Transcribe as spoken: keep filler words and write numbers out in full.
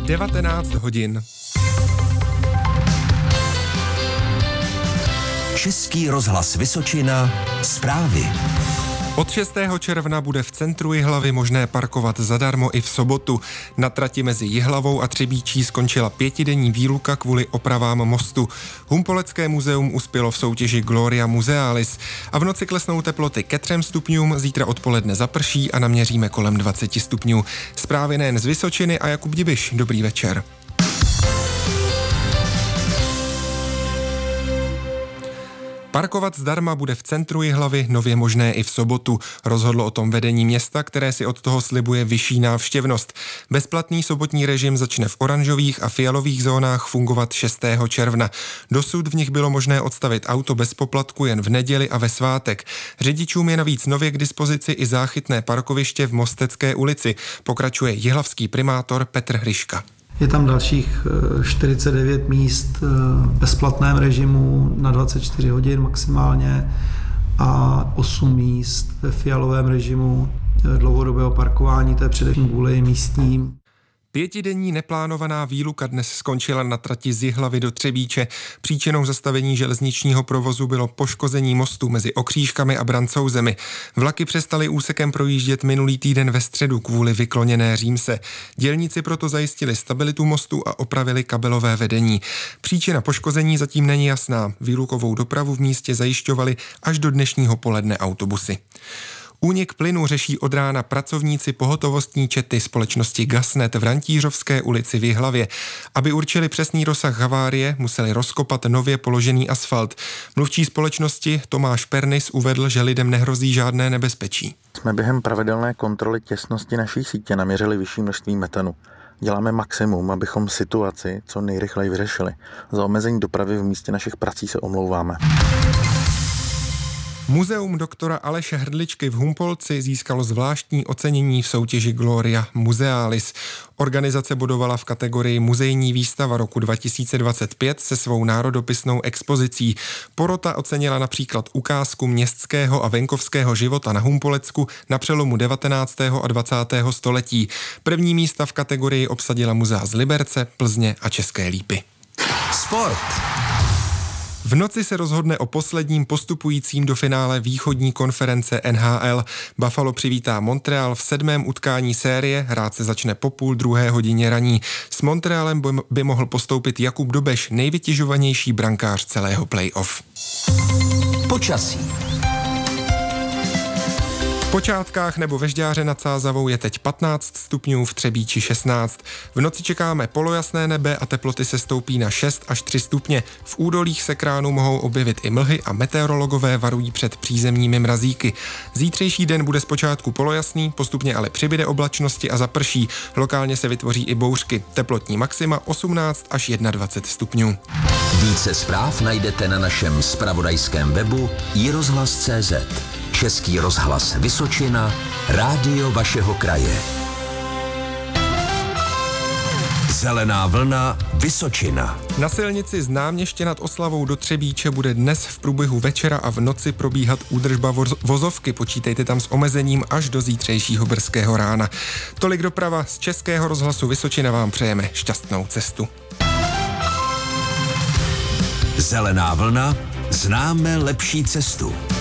devatenáct hodin. Český rozhlas Vysočina, zprávy. Od šestého června bude v centru Jihlavy možné parkovat zadarmo i v sobotu. Na trati mezi Jihlavou a Třebíčí skončila pětidenní výluka kvůli opravám mostu. Humpolecké muzeum uspělo v soutěži Gloria Musealis a v noci klesnou teploty ke třem stupňům, zítra odpoledne zaprší a naměříme kolem dvacet stupňů. Zprávy nejen z Vysočiny a Jakub Dibiš. Dobrý večer. Parkovat zdarma bude v centru Jihlavy nově možné i v sobotu. Rozhodlo o tom vedení města, které si od toho slibuje vyšší návštěvnost. Bezplatný sobotní režim začne v oranžových a fialových zónách fungovat šestého června. Dosud v nich bylo možné odstavit auto bez poplatku jen v neděli a ve svátek. Řidičům je navíc nově k dispozici i záchytné parkoviště v Mostecké ulici, pokračuje jihlavský primátor Petr Hryška. Je tam dalších čtyřicet devět míst v bezplatném režimu na dvacet čtyři hodin maximálně a osm míst ve fialovém režimu dlouhodobého parkování, to je především kvůli místním. Pětidenní neplánovaná výluka dnes skončila na trati z Jihlavy do Třebíče. Příčinou zastavení železničního provozu bylo poškození mostu mezi Okřížkami a Brancouzemi. Vlaky přestaly úsekem projíždět minulý týden ve středu kvůli vykloněné římse. Dělníci proto zajistili stabilitu mostu a opravili kabelové vedení. Příčina poškození zatím není jasná. Výlukovou dopravu v místě zajišťovali až do dnešního poledne autobusy. Únik plynu řeší od rána pracovníci pohotovostní čety společnosti Gasnet v Rantířovské ulici v Jihlavě. Aby určili přesný rozsah havárie, museli rozkopat nově položený asfalt. Mluvčí společnosti Tomáš Pernis uvedl, že lidem nehrozí žádné nebezpečí. Jsme během pravidelné kontroly těsnosti naší sítě naměřili vyšší množství metanu. Děláme maximum, abychom situaci co nejrychleji vyřešili. Za omezení dopravy v místě našich prací se omlouváme. Muzeum doktora Aleše Hrdličky v Humpolci získalo zvláštní ocenění v soutěži Gloria Musealis. Organizace bodovala v kategorii Muzejní výstava roku dva tisíce dvacet pět se svou národopisnou expozicí. Porota ocenila například ukázku městského a venkovského života na Humpolecku na přelomu devatenáctého a dvacátého století. První místa v kategorii obsadila muzea z Liberce, Plzně a České Lípy. Sport. V noci se rozhodne o posledním postupujícím do finále východní konference N H L. Buffalo přivítá Montreal v sedmém utkání série, hrát se začne po půl druhé hodině raní. S Montrealem by mohl postoupit Jakub Dobeš, nejvytěžovanější brankář celého playoff. Počasí. V Počátkách nebo Vežďáře nad Sázavou je teď patnáct stupňů, v Třebíči šestnáct. V noci čekáme polojasné nebe a teploty se stoupí na šest až tři stupně. V údolích se kránu mohou objevit i mlhy a meteorologové varují před přízemními mrazíky. Zítřejší den bude zpočátku polojasný, postupně ale přibyde oblačnosti a zaprší. Lokálně se vytvoří i bouřky. Teplotní maxima osmnáct až dvacet jedna stupňů. Více zpráv najdete na našem zpravodajském webu i rozhlas tečka cé zet. Český rozhlas Vysočina, rádio vašeho kraje. Zelená vlna Vysočina. Na silnici z Náměště nad Oslavou do Třebíče bude dnes v průběhu večera a v noci probíhat údržba vozovky. Počítejte tam s omezením až do zítřejšího brzkého rána. Tolik doprava z Českého rozhlasu Vysočina, vám přejeme šťastnou cestu. Zelená vlna, známe lepší cestu.